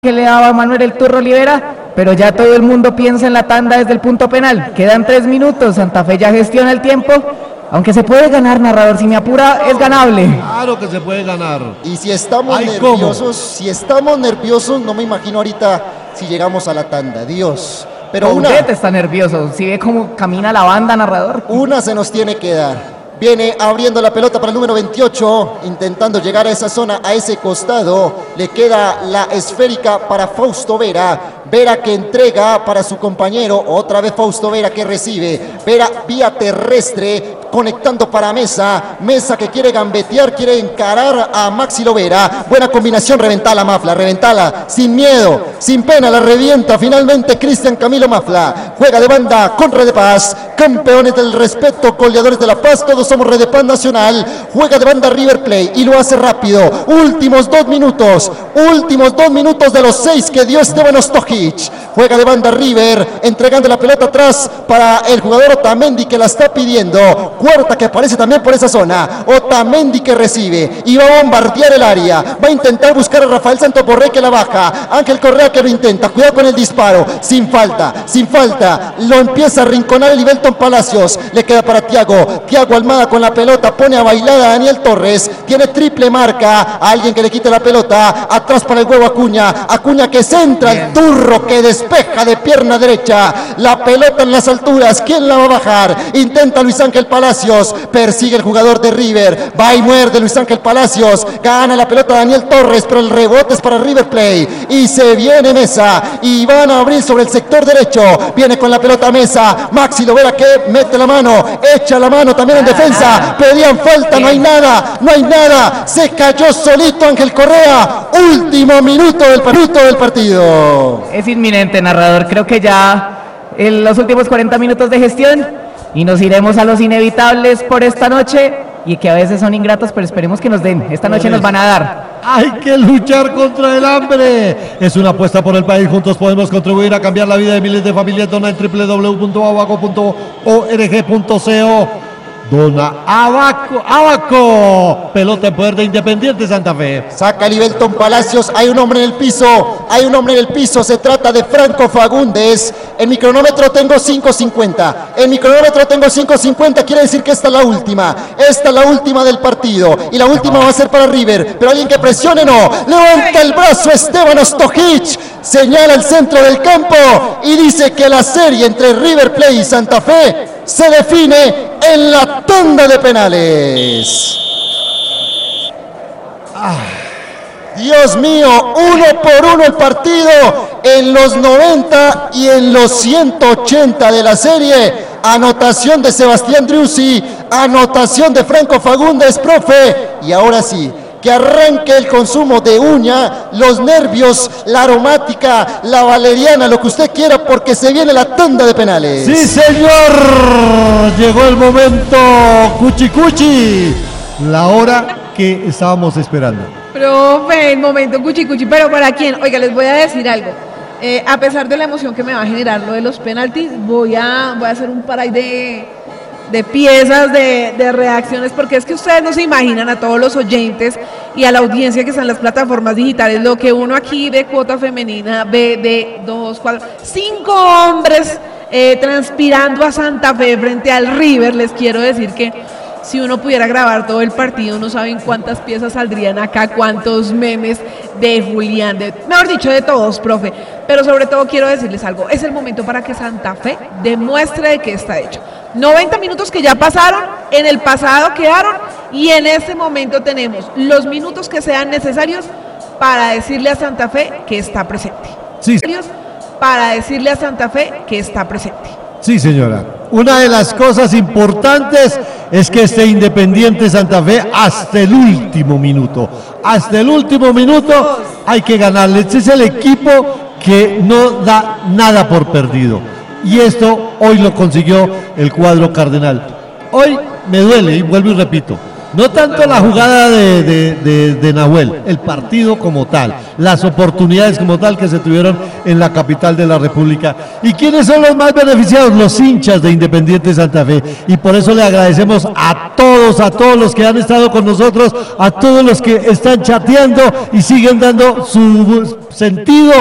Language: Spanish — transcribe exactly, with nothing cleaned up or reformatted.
que le daba Manuel El Turro Olivera, pero ya todo el mundo piensa en la tanda desde el punto penal. Quedan tres minutos, Santa Fe ya gestiona el tiempo, aunque se puede ganar, narrador, si me apura, es ganable. Claro que se puede ganar. Y si estamos Ay, nerviosos, ¿cómo? si estamos nerviosos, no me imagino ahorita si llegamos a la tanda, Dios. Pero una, Usted está nervioso, si ve cómo camina la banda, narrador. una se nos tiene que dar. Viene abriendo la pelota para el número veintiocho, intentando llegar a esa zona, a ese costado. Le queda la esférica para Fausto Vera. Vera que entrega para su compañero. Otra vez Fausto Vera que recibe. Vera vía terrestre, conectando para Mesa. Mesa que quiere gambetear, quiere encarar a Maxi Lovera. Buena combinación, reventala Mafla, reventala. Sin miedo, sin pena, la revienta finalmente Cristian Camilo Mafla. Juega de banda con Red de Paz. Campeones del respeto, goleadores de la paz, todos somos Red de Paz Nacional. Juega de banda River Plate y lo hace rápido. Últimos dos minutos, últimos dos minutos de los seis que dio Esteban Ostojic. Juega de banda River, entregando la pelota atrás para el jugador Otamendi que la está pidiendo. Cuarta que aparece también por esa zona. Otamendi que recibe y va a bombardear el área. Va a intentar buscar a Rafael Santos Borré que la baja. Ángel Correa que lo intenta. Cuidado con el disparo. Sin falta, sin falta. Lo empieza a rinconar el Ibelton Palacios. Le queda para Tiago. Tiago Almada con la pelota. Pone a bailar a Daniel Torres. Tiene triple marca. A alguien que le quite la pelota. Atrás para el huevo Acuña. Acuña que centra. El Turro que despeja de pierna derecha. La pelota en las alturas. ¿Quién la va a bajar? Intenta Luis Ángel Palacios. Persigue el jugador de River. Va y muerde Luis Ángel Palacios. Gana la pelota Daniel Torres. Pero el rebote es para River Plate. Y se viene Mesa. Y van a abrir sobre el sector derecho. Viene con la pelota Mesa. Maxi Lovera que mete la mano. Echa la mano también en defensa. Pedían falta. No hay nada. No hay nada. Se cayó solito Ángel Correa. Último minuto del, minuto del partido. Es inminente, narrador, creo que ya en los últimos cuarenta minutos de gestión y nos iremos a los inevitables por esta noche y que a veces son ingratos, pero esperemos que nos den. Esta noche nos van a dar. Hay que luchar contra el hambre. Es una apuesta por el país. Juntos podemos contribuir a cambiar la vida de miles de familias. Dona en doble u doble u doble u punto abaco punto org punto co. Dona Abaco, Abaco. Pelota en poder de Independiente Santa Fe. Saca el Ibelton Palacios. Hay un hombre en el piso. Hay un hombre en el piso. Se trata de Franco Fagundes. En mi cronómetro tengo cinco cincuenta. En mi cronómetro tengo cinco cincuenta. Quiere decir que esta es la última. Esta es la última del partido. Y la última va a ser para River. Pero alguien que presione, no. Levanta el brazo Esteban Ostojic. Señala el centro del campo. Y dice que la serie entre River Plate y Santa Fe se define en la tanda de penales. Ah, Dios mío, uno por uno el partido en los noventa y en los ciento ochenta de la serie. Anotación de Sebastián Driussi, anotación de Franco Fagundes, profe. Y ahora sí, que arranque el consumo de uña, los nervios, la aromática, la valeriana, lo que usted quiera, porque se viene la tanda de penales. Sí, señor. Llegó el momento, Cuchi Cuchi. La hora que estábamos esperando. Profe, el momento Cuchi Cuchi, pero ¿para quién? Oiga, les voy a decir algo. Eh, a pesar de la emoción que me va a generar lo de los penaltis, voy a, voy a hacer un paray de... de piezas, de, de reacciones, porque es que ustedes no se imaginan, a todos los oyentes y a la audiencia que está en las plataformas digitales, lo que uno aquí ve cuota femenina, ve de dos, cuatro, cinco hombres eh, transpirando a Santa Fe frente al River. Les quiero decir que si uno pudiera grabar todo el partido, no saben cuántas piezas saldrían acá, cuántos memes de Julián, de, mejor dicho, de todos, profe. Pero sobre todo quiero decirles algo, es el momento para que Santa Fe demuestre de qué está hecho. noventa minutos que ya pasaron, en el pasado quedaron y en este momento tenemos los minutos que sean necesarios para decirle a Santa Fe que está presente. Sí. Para decirle a Santa Fe que está presente. Sí, señora. Una de las cosas importantes es que este Independiente Santa Fe hasta el último minuto, hasta el último minuto hay que ganarle. Este es el equipo que no da nada por perdido. Y esto hoy lo consiguió el cuadro cardenal. Hoy me duele, y vuelvo y repito, No tanto la jugada de, de, de, de Nahuel, el partido como tal, las oportunidades como tal que se tuvieron en la capital de la República. ¿Y quiénes son los más beneficiados? Los hinchas de Independiente Santa Fe. Y por eso le agradecemos a todos, a todos los que han estado con nosotros, a todos los que están chateando y siguen dando su sentido